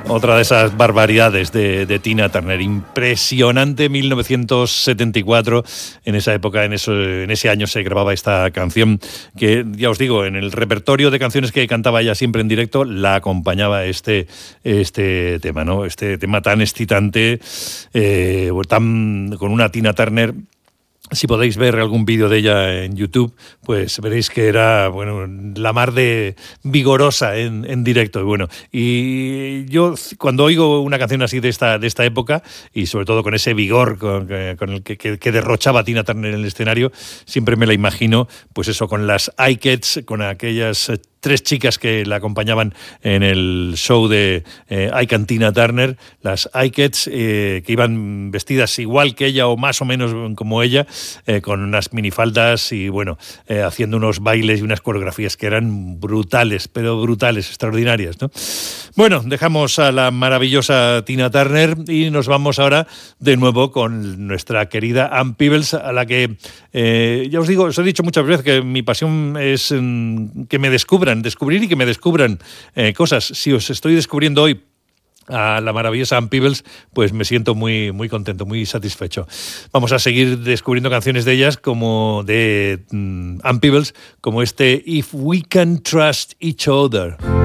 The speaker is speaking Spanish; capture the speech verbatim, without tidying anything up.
Otra de esas barbaridades de, de Tina Turner. Impresionante, mil novecientos setenta y cuatro. En esa época, en, eso, en ese año se grababa esta canción que, ya os digo, en el repertorio de canciones que cantaba ella siempre en directo, la acompañaba este, este tema, ¿no? Este tema tan excitante, eh, tan, con una Tina Turner. Si podéis ver algún vídeo de ella en YouTube, pues veréis que era, bueno, la mar de vigorosa en, en directo. Y bueno, y yo cuando oigo una canción así de esta, de esta época, y sobre todo con ese vigor con, con el que, que, que derrochaba Tina Turner en el escenario, siempre me la imagino, pues eso, con las iCats, con aquellas tres chicas que la acompañaban en el show de eh, Ike and Tina Turner, las iCats, eh, que iban vestidas igual que ella o más o menos como ella, eh, con unas minifaldas y bueno, eh, haciendo unos bailes y unas coreografías que eran brutales, pero brutales, extraordinarias, ¿no? Bueno, dejamos a la maravillosa Tina Turner y nos vamos ahora de nuevo con nuestra querida Ann Peebles, a la que, eh, ya os digo, os he dicho muchas veces que mi pasión es mm, que me descubran, descubrir y que me descubran eh, cosas. Si os estoy descubriendo hoy a la maravillosa Ann Peebles, pues me siento muy, muy contento, muy satisfecho. Vamos a seguir descubriendo canciones de ellas, como de um, Ann Peebles, como este If We Can Trust Each Other.